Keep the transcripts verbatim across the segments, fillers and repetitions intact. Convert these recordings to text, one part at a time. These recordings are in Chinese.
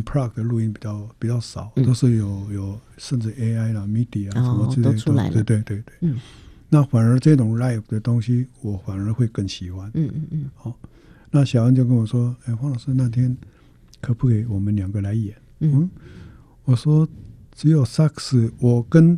unplug 的录音比较比较少，嗯、都是有有甚至 A I 啦、M I D I 啊、 哦、 什么之类的都出来了。 对对对对。 嗯， 那反而这种 live 的东西，我反而会更喜欢。 嗯嗯嗯。 好、哦，那小安就跟我说：“哎，黄老师，那天可不可以我们两个来演？”嗯，嗯我说只有萨克斯，我跟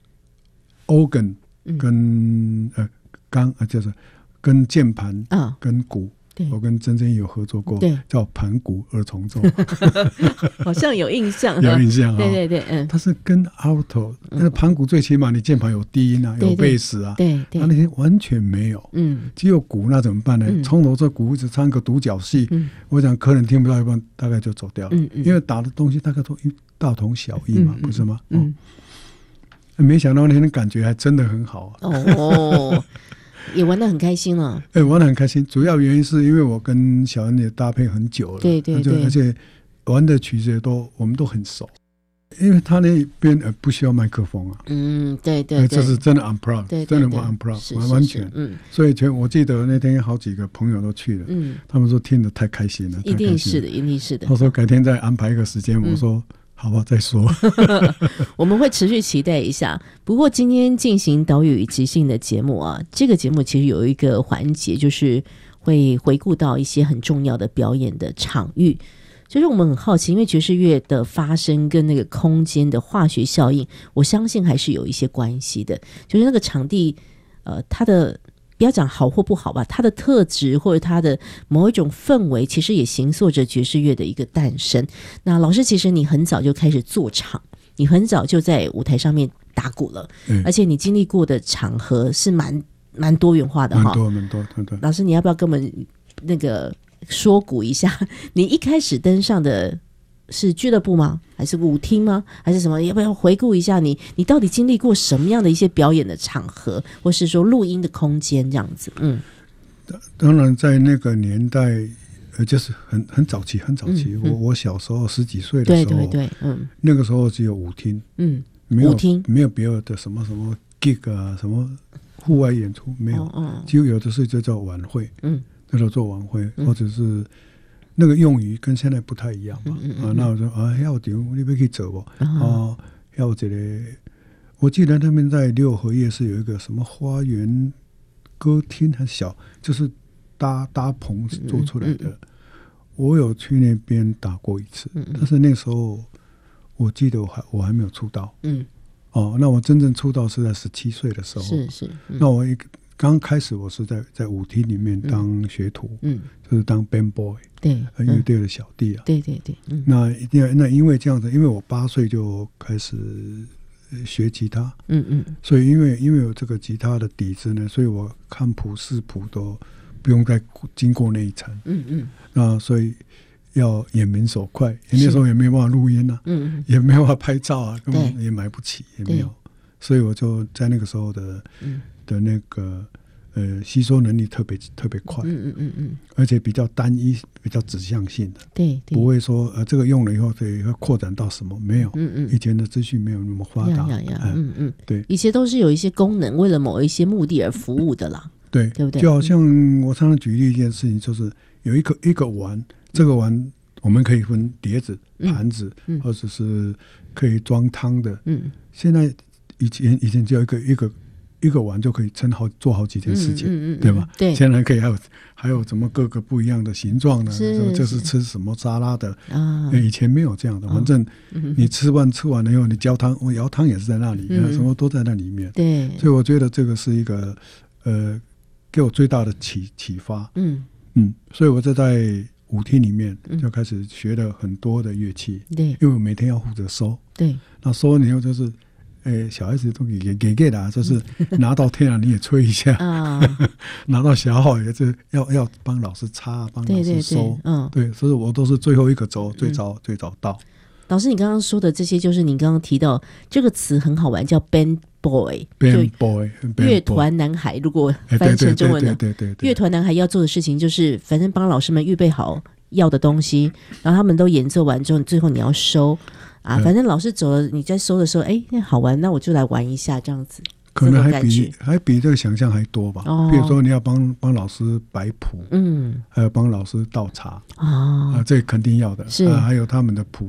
organ 跟、嗯、呃钢啊，就是跟键盘啊，跟鼓。我跟曾曾有合作过，叫盘鼓二重奏， 好像有印象， 有印象啊、哦。 对对对，嗯， 它是跟 alto， 那盘鼓最起码你键盘有低音啊，有贝斯啊， 对对， 他那天完全没有，嗯，只有鼓，那怎么办呢？从、嗯、头这鼓一直唱个独角戏，嗯，我想客人听不到一半，大概就走掉了，嗯嗯，因为打的东西大概都大同小异嘛，嗯、不是吗？嗯，哦、没想到那天的感觉还真的很好、啊，哦。 也玩得很开心了， 哎、欸，玩得很开心。主要原因是因为我跟小恩也搭配很久了， 对对对， 而且玩的曲子也都我们都很熟。因为他那边呃不需要麦克风啊， 嗯，对对对， 这是真的 unplugged， 对， 真的玩 unplugged， 完完全，嗯，所以全我记得那天好几个朋友都去了，嗯，他们说听得太开心了， 一定是的，一定是的。 他说改天再安排一个时间，嗯、我说。好吧，再说。 我们会持续期待一下。不过今天进行岛屿即兴的节目啊，这个节目其实有一个环节，就是会回顾到一些很重要的表演的场域。就是我们很好奇，因为爵士乐的发生跟那个空间的化学效应，我相信还是有一些关系的。就是那个场地，呃，它的。不要讲好或不好吧，它的特质或者它的某一种氛围，其实也形塑着爵士乐的一个诞生。那老师，其实你很早就开始做场，你很早就在舞台上面打鼓了，嗯、而且你经历过的场合是蛮蛮多元化的哈， 蛮多蛮多蛮多。 老师，你要不要跟我们那个说鼓一下？你一开始登上的是俱乐部吗？还是舞厅吗？还是什么？要不要回顾一下你你到底经历过什么样的一些表演的场合，或是说录音的空间这样子？嗯， 当然在那个年代，呃，就是很很早期，很早期。嗯嗯、我我小时候十几岁的时候， 对对对，嗯， 那个时候只有舞厅，嗯，没有舞厅，没有别的什么什么 gig 啊，什么户外演出没有，嗯，只有有的是就叫晚会，嗯，那时候做晚会，嗯、或者是。那个用语跟现在不太一样嘛，嗯嗯嗯啊，那我说啊，要场你要去走不？哦，要这个，我记得他们在六合夜市有一个什么花园歌厅，很小，就是搭搭棚做出来的。嗯嗯嗯我有去那边打过一次，嗯嗯但是那时候我记得我还我还没有出道，嗯，哦，那我真正出道是在十七岁的时候， 是是，嗯、 那我一个。刚开始我是在在舞厅里面当学徒，嗯，就是当 band boy， 对， 乐队的小弟啊， 对对对，嗯， 那一定要那因为这样子，因为我八岁就开始学吉他，嗯嗯，所以因为因为有这个吉他的底子呢，所以我看谱视谱都不用再经过那一层，嗯嗯，那所以要眼明手快，那时候也没有办法录音啊，嗯嗯，也没有办法拍照啊，根本也买不起，也没有，所以我就在那个时候的，嗯。的那个呃吸收能力特别特别快，嗯嗯嗯嗯，而且比较单一，比较指向性的， 对， 不会说呃这个用了以后对会扩展到什么没有，嗯嗯，以前的资讯没有那么发达， 呀呀嗯嗯嗯， 对， 以前都是有一些功能为了某一些目的而服务的啦， 对， 对不对？ 就好像我常常举例一件事情，就是有一个一个碗，这个碗我们可以分碟子、盘子，嗯，或者是可以装汤的，嗯，现在以前以前只有一个一个。一个碗就可以撑好做好几件事情，嗯嗯嗯、对吧？ 对， 现在可以还有还有怎么各个不一样的形状呢？是这是吃什么沙拉的啊？以前没有这样的，反正你吃完吃完了以后，你浇汤，我舀汤也是在那里，嗯、什么都在那里面。 对， 所以我觉得这个是一个呃，给我最大的启启发。嗯嗯，所以我就在舞厅里面就开始学了很多的乐器。对，因为我每天要负责收。对，那收完以后就是。诶，小孩子都给给给给的，就是拿到天啊，你也吹一下；拿到小号也是要要帮老师擦，帮老师收。嗯，对，所以我都是最后一个走，最早、嗯、最早到。 老师，你刚刚说的这些，就是你刚刚提到这个词很好玩，叫 band boy，band boy， 乐团男孩。如果翻成中文的， 对对对， 乐团男孩要做的事情就是，反正帮老师们预备好要的东西，然后他们都演奏完之后，最后你要收。啊，反正老师走了，你在收的时候，哎，那好玩，那我就来玩一下，这样子。 可能还比还比这个想象还多吧。哦，比如说你要帮帮老师摆谱，嗯，还有帮老师倒茶，哦，啊，这肯定要的。是啊，还有他们的谱